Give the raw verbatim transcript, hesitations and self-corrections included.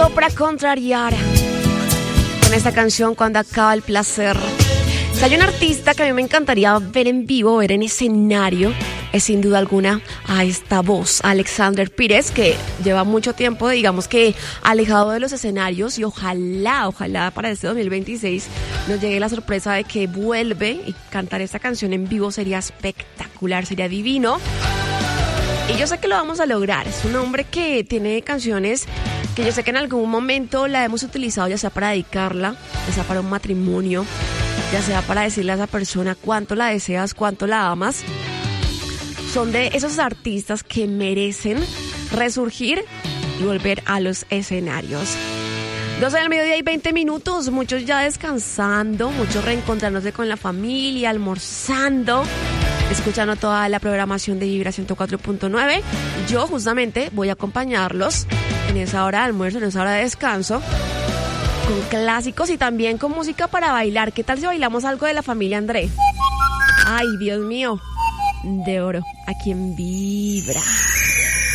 Tiempo para contrariar con esta canción Cuando acaba el placer. Si hay un artista que a mí me encantaría ver en vivo, ver en escenario, es sin duda alguna a esta voz, Alexander Pires, que lleva mucho tiempo, digamos que alejado de los escenarios, y ojalá, ojalá para este dos mil veintiséis nos llegue la sorpresa de que vuelve, y cantar esta canción en vivo sería espectacular, sería divino. Y yo sé que lo vamos a lograr. Es un hombre que tiene canciones que yo sé que en algún momento la hemos utilizado, ya sea para dedicarla, ya sea para un matrimonio, ya sea para decirle a esa persona cuánto la deseas, cuánto la amas. Son de esos artistas que merecen resurgir y volver a los escenarios. doce del mediodía y veinte minutos, muchos ya descansando, muchos reencontrándose con la familia, almorzando, escuchando toda la programación de Vibra ciento cuatro punto nueve. Yo justamente voy a acompañarlos en esa hora de almuerzo, en esa hora de descanso, con clásicos y también con música para bailar. ¿Qué tal si bailamos algo de la familia André? Ay, Dios mío, de oro, aquí en Vibra.